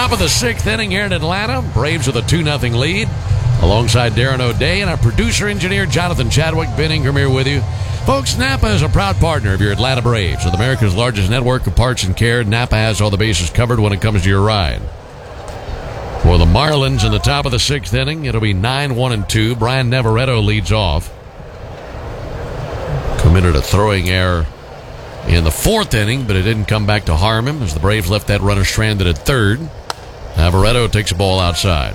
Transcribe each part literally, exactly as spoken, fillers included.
Top of the sixth inning here in Atlanta. Braves with a two nothing lead. Alongside Darren O'Day and our producer-engineer Jonathan Chadwick, Ben Ingram here with you. Folks, Napa is a proud partner of your Atlanta Braves. With America's largest network of parts and care, Napa has all the bases covered when it comes to your ride. For the Marlins in the top of the sixth inning, it'll be nine one and two. Brian Neveretto leads off. Committed a throwing error in the fourth inning, but it didn't come back to harm him as the Braves left that runner stranded at third. Neveretto takes a ball outside.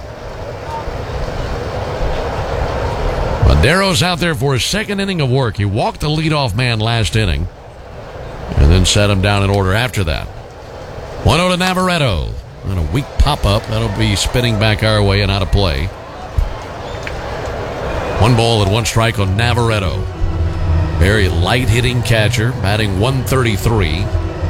Madero's out there for his second inning of work. He walked the leadoff man last inning and then set him down in order after that. one oh to Neveretto. And a weak pop-up. That'll be spinning back our way and out of play. One ball and one strike on Neveretto. Very light-hitting catcher, batting one thirty-three.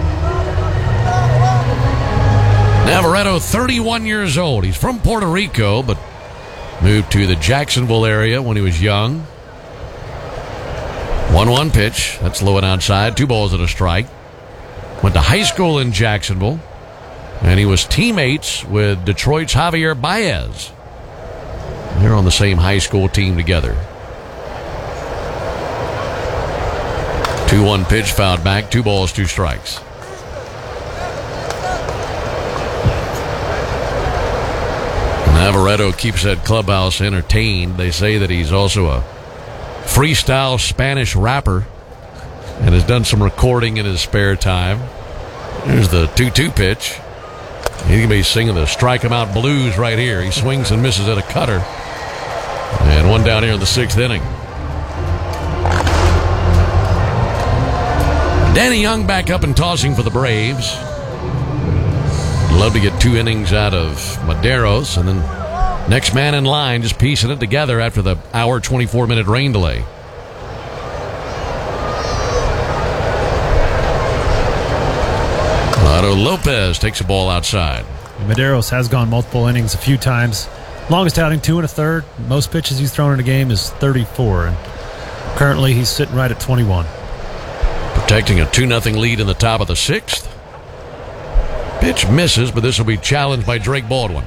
Neveretto, thirty-one years old. He's from Puerto Rico, but moved to the Jacksonville area when he was young. one one pitch. That's low and outside. Two balls and a strike. Went to high school in Jacksonville. And he was teammates with Detroit's Javier Baez. They're on the same high school team together. two one pitch fouled back. Two balls, two strikes. Neveretto keeps that clubhouse entertained. They say that he's also a freestyle Spanish rapper and has done some recording in his spare time. Here's the two two pitch. He's going to be singing the Strike 'em Out blues right here. He swings and misses at a cutter. And one down here in the sixth inning. Danny Young back up and tossing for the Braves. Love to get two innings out of Maderos. And then next man in line just piecing it together after the hour twenty-four minute rain delay. Otto Lopez takes a ball outside. Maderos has gone multiple innings a few times. Longest outing, two and a third. Most pitches he's thrown in a game is thirty-four. And currently he's sitting right at twenty-one. Protecting a two nothing lead in the top of the sixth. Pitch misses, but this will be challenged by Drake Baldwin.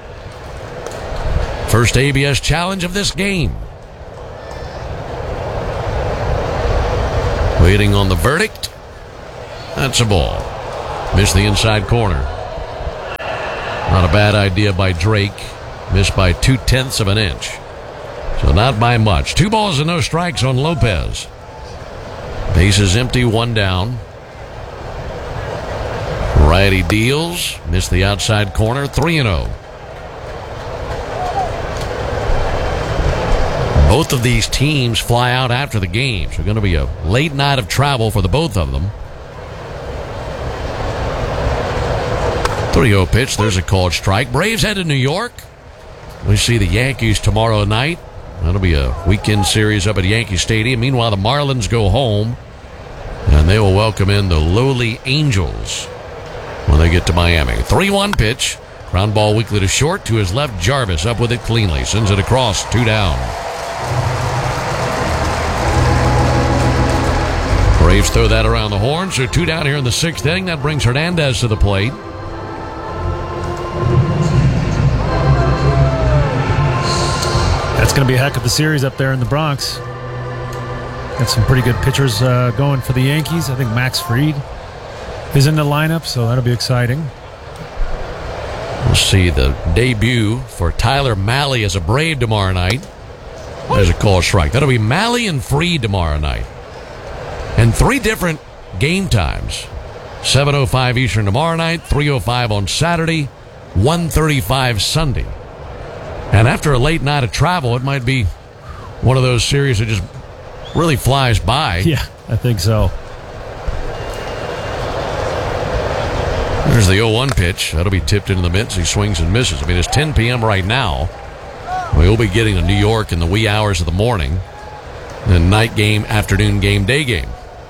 First A B S challenge of this game. Waiting on the verdict. That's a ball. Missed the inside corner. Not a bad idea by Drake. Missed by two-tenths of an inch. So not by much. Two balls and no strikes on Lopez. Bases empty, one down. Righty deals. Missed the outside corner. three and oh. Both of these teams fly out after the game. So going to be a late night of travel for the both of them. three oh pitch. There's a called strike. Braves head to New York. We see the Yankees tomorrow night. That'll be a weekend series up at Yankee Stadium. Meanwhile, the Marlins go home, and they will welcome in the lowly Angels when they get to Miami. three one pitch. Ground ball weakly to short. To his left, Jarvis up with it cleanly. Sends it across. Two down. Braves throw that around the horn. So two down here in the sixth inning. That brings Hernandez to the plate. That's going to be a heck of a series up there in the Bronx. Got some pretty good pitchers uh, going for the Yankees. I think Max Fried is in the lineup, so that'll be exciting. We'll see the debut for Tyler Mahle as a Brave tomorrow night. There's a call strike. That'll be Mahle and Fried tomorrow night. And three different game times. seven oh five Eastern tomorrow night, three oh five on Saturday, one thirty-five Sunday. And after a late night of travel, it might be one of those series that just really flies by. Yeah, I think so. There's the oh one pitch. That'll be tipped into the mitts. He swings and misses. I mean, it's ten p.m. right now. We'll be getting to New York in the wee hours of the morning. Then night game, afternoon game, day game.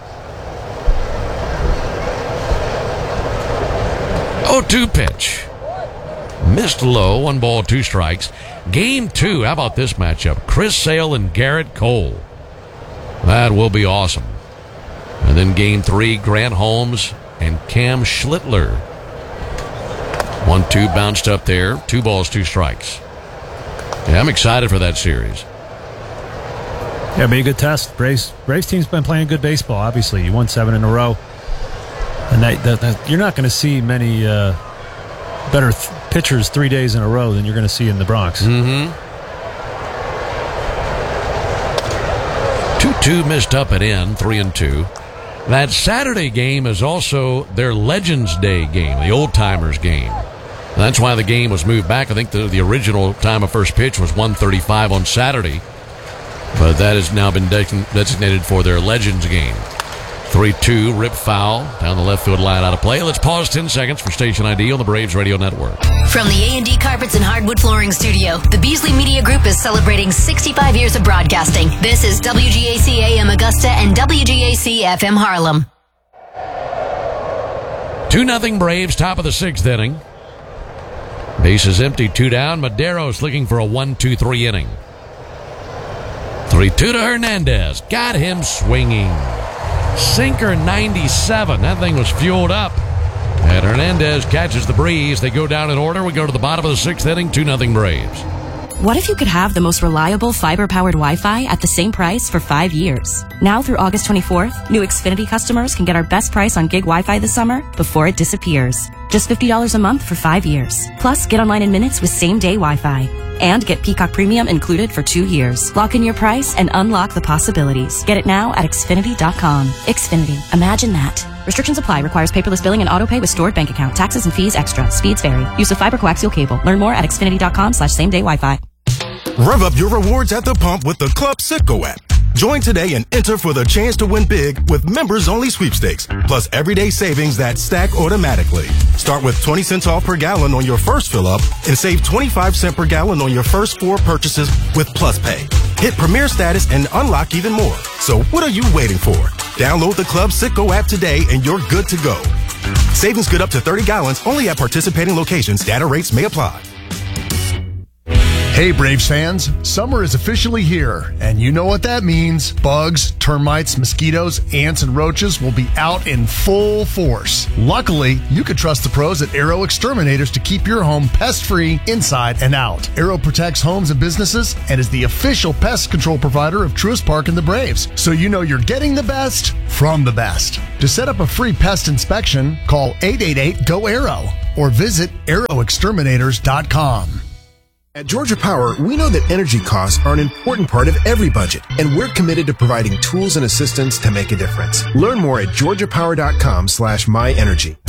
oh two pitch. Missed low. One ball, two strikes. Game two. How about this matchup? Chris Sale and Garrett Cole. That will be awesome. And then game three, Grant Holmes and Cam Schlittler. one two bounced up there. Two balls, two strikes. Yeah, I'm excited for that series. Yeah, be a good test. Braves, Braves team's been playing good baseball, obviously. You won seven in a row. And that, that, that, you're not going to see many uh, better th- pitchers three days in a row than you're going to see in the Bronx. Mm-hmm. two two missed up at end, three and two. That Saturday game is also their Legends Day game, the Old Timers game. And that's why the game was moved back. I think the, the original time of first pitch was one thirty-five on Saturday. But that has now been de- designated for their Legends game. three two, rip foul, down the left field line, out of play. Let's pause ten seconds for Station I D on the Braves Radio Network. From the A and D Carpets and Hardwood Flooring Studio, the Beasley Media Group is celebrating sixty-five years of broadcasting. This is W G A C A M Augusta and W G A C F M Harlem. two nothing Braves, top of the sixth inning. Base is empty, two down. Madero's looking for a one two three inning. three two to Hernandez. Got him swinging. Sinker ninety-seven. That thing was fueled up. And Hernandez catches the breeze. They go down in order. We go to the bottom of the sixth inning, two nothing Braves. What if you could have the most reliable fiber-powered Wi-Fi at the same price for five years? Now through August twenty-fourth, new Xfinity customers can get our best price on gig Wi-Fi this summer before it disappears. Just fifty dollars a month for five years. Plus, get online in minutes with same-day Wi-Fi. And get Peacock Premium included for two years. Lock in your price and unlock the possibilities. Get it now at Xfinity dot com. Xfinity. Imagine that. Restrictions apply. Requires paperless billing and autopay with stored bank account. Taxes and fees extra. Speeds vary. Use of fiber coaxial cable. Learn more at Xfinity dot com slash same day Wi-Fi. Rev up your rewards at the pump with the Club Citgo app. Join today and enter for the chance to win big with members-only sweepstakes, plus everyday savings that stack automatically. Start with twenty cents off per gallon on your first fill-up and save twenty-five cents per gallon on your first four purchases with Plus Pay. Hit Premier status and unlock even more. So what are you waiting for? Download the Club Citgo app today and you're good to go. Savings good up to thirty gallons only at participating locations. Data rates may apply. Hey Braves fans, summer is officially here, and you know what that means. Bugs, termites, mosquitoes, ants, and roaches will be out in full force. Luckily, you can trust the pros at Arrow Exterminators to keep your home pest-free inside and out. Arrow protects homes and businesses and is the official pest control provider of Truist Park and the Braves, so you know you're getting the best from the best. To set up a free pest inspection, call eight eight eight, G O, ARROW or visit arrow exterminators dot com. At Georgia Power, we know that energy costs are an important part of every budget, and we're committed to providing tools and assistance to make a difference. Learn more at georgia power dot com slash my energy.